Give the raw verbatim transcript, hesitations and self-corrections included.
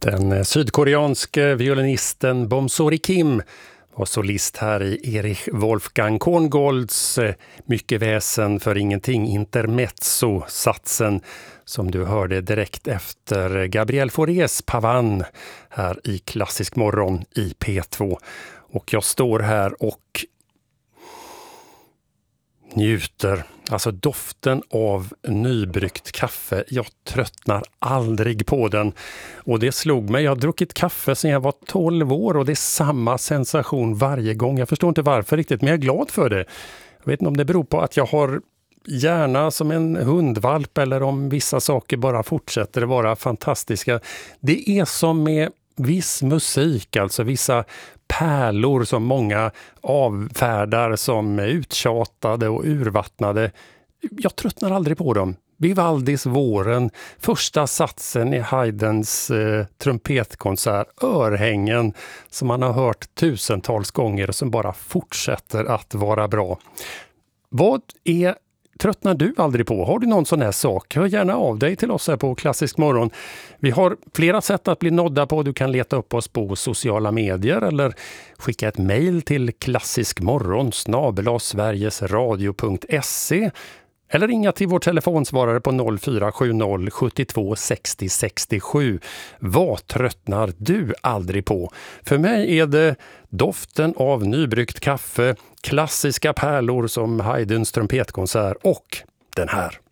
Den sydkoreanske violinisten Bomsori Kim var solist här i Erich Wolfgang Korngolds Mycket väsen för ingenting intermezzo-satsen som du hörde direkt efter Gabriel Faurés Pavan här i Klassisk morgon i P två. Och jag står här och njuter, alltså doften av nybryggt kaffe. Jag tröttnar aldrig på den. Och det slog mig, jag har druckit kaffe sedan jag var tolv år och det är samma sensation varje gång. Jag förstår inte varför riktigt, men jag är glad för det. Jag vet inte om det beror på att jag har hjärna som en hundvalp eller om vissa saker bara fortsätter att vara fantastiska. Det är som med viss musik, alltså vissa pärlor som många avfärdar som uttjatade och urvattnade. Jag tröttnar aldrig på dem. Vivaldis Våren, första satsen i Haydns eh, trumpetkonsert, örhängen som man har hört tusentals gånger och som bara fortsätter att vara bra. Vad är Tröttnar du aldrig på? Har du någon sån här sak? Hör gärna av dig till oss här på Klassisk morgon. Vi har flera sätt att bli nådda på. Du kan leta upp oss på sociala medier eller skicka ett mejl till klassiskmorgon snabel-a sverigesradio punkt se eller ringa till vår telefonsvarare på noll fyra sju noll sjuttiotvå sextio sextiosju. Vad tröttnar du aldrig på? För mig är det doften av nybryggt kaffe, klassiska pärlor som Haydns trumpetkonsert och den här.